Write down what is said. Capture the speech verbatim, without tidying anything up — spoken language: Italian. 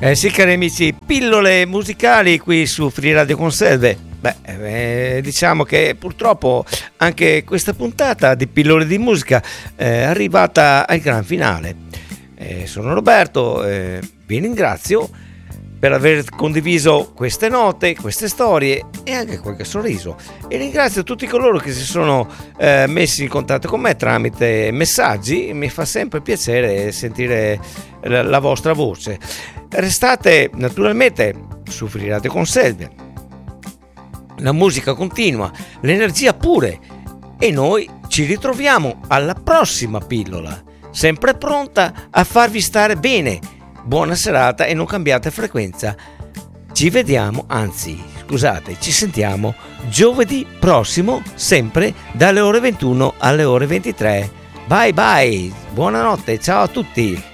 Eh sì, cari amici, pillole musicali qui su Free Radio Conserve. Beh, eh, diciamo che purtroppo anche questa puntata di pillole di musica è arrivata al gran finale. Eh, sono Roberto, eh, vi ringrazio per aver condiviso queste note, queste storie e anche qualche sorriso, e ringrazio tutti coloro che si sono eh, messi in contatto con me tramite messaggi. Mi fa sempre piacere sentire la, la vostra voce. Restate naturalmente su Free Radio Conserve, la musica continua, l'energia pure, e noi ci ritroviamo alla prossima pillola, sempre pronta a farvi stare bene. Buona serata e non cambiate frequenza. Ci vediamo, anzi, scusate, ci sentiamo giovedì prossimo, sempre dalle ore ventuno alle ore ventitré. Bye bye, buonanotte, ciao a tutti.